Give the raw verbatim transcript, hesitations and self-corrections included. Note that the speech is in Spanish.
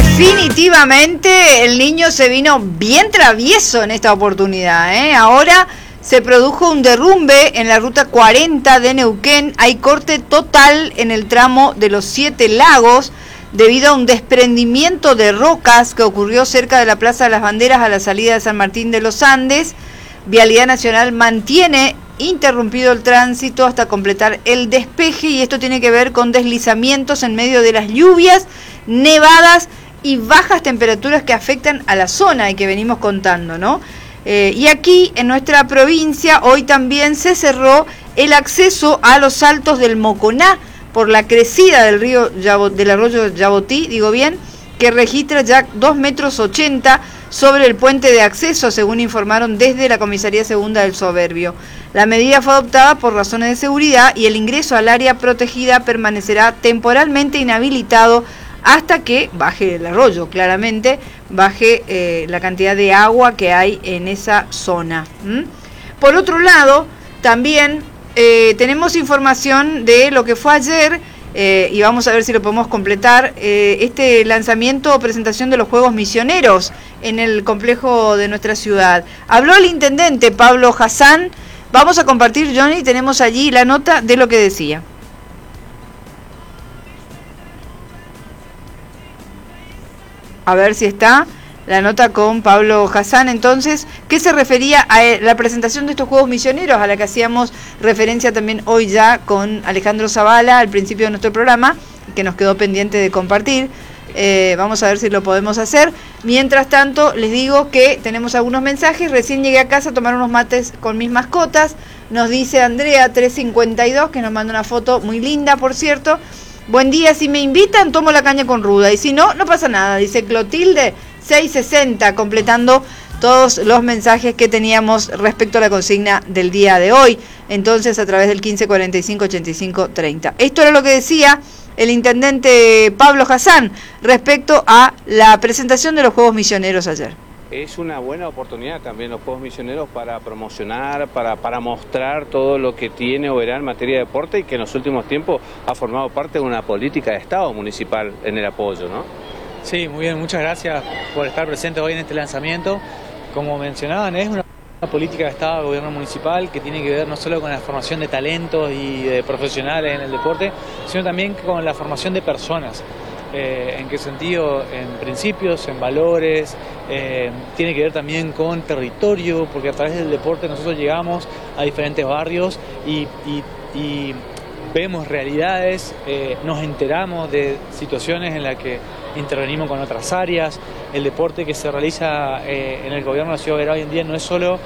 Definitivamente el niño se vino bien travieso en esta oportunidad, ¿eh? Ahora se produjo un derrumbe en la ruta cuarenta de Neuquén. Hay corte total en el tramo de los Siete Lagos debido a un desprendimiento de rocas que ocurrió cerca de la Plaza de las Banderas a la salida de San Martín de los Andes. Vialidad Nacional mantiene interrumpido el tránsito hasta completar el despeje, y esto tiene que ver con deslizamientos en medio de las lluvias, nevadas y bajas temperaturas que afectan a la zona y que venimos contando, ¿no? Eh, y aquí en nuestra provincia hoy también se cerró el acceso a los altos del Moconá por la crecida del río del arroyo Yabotí, digo bien, que registra ya dos metros ochenta sobre el puente de acceso, según informaron desde la Comisaría Segunda del Soberbio. La medida fue adoptada por razones de seguridad y el ingreso al área protegida permanecerá temporalmente inhabilitado hasta que baje el arroyo, claramente, baje eh, la cantidad de agua que hay en esa zona. ¿Mm? Por otro lado, también eh, tenemos información de lo que fue ayer, eh, y vamos a ver si lo podemos completar, eh, este lanzamiento o presentación de los Juegos Misioneros en el complejo de nuestra ciudad. Habló el intendente Pablo Hassan. Vamos a compartir, Johnny, tenemos allí la nota de lo que decía. A ver si está la nota con Pablo Hassan. Entonces, ¿qué se refería a la presentación de estos Juegos Misioneros, a la que hacíamos referencia también hoy ya con Alejandro Zavala al principio de nuestro programa, que nos quedó pendiente de compartir? Eh, vamos a ver si lo podemos hacer. Mientras tanto, les digo que tenemos algunos mensajes. Recién llegué a casa a tomar unos mates con mis mascotas. Nos dice Andrea tres cincuenta y dos, que nos manda una foto muy linda, por cierto. Buen día, si me invitan tomo la caña con ruda, y si no, no pasa nada, dice Clotilde seiscientos sesenta, completando todos los mensajes que teníamos respecto a la consigna del día de hoy. Entonces, a través del quince cuarenta y cinco ochenta y cinco treinta. Esto era lo que decía el intendente Pablo Hassan respecto a la presentación de los Juegos Misioneros ayer. Es una buena oportunidad también los Juegos Misioneros para promocionar, para, para mostrar todo lo que tiene Oberá en materia de deporte, y que en los últimos tiempos ha formado parte de una política de Estado municipal en el apoyo, ¿no? Sí, muy bien, muchas gracias por estar presente hoy en este lanzamiento. Como mencionaban, es una política de Estado, gobierno municipal, que tiene que ver no solo con la formación de talentos y de profesionales en el deporte, sino también con la formación de personas. Eh, ¿En qué sentido? En principios, en valores, eh, tiene que ver también con territorio, porque a través del deporte nosotros llegamos a diferentes barrios y, y, y vemos realidades, eh, nos enteramos de situaciones en las que intervenimos con otras áreas. El deporte que se realiza eh, en el gobierno de la Ciudad de Oberá hoy en día no es solo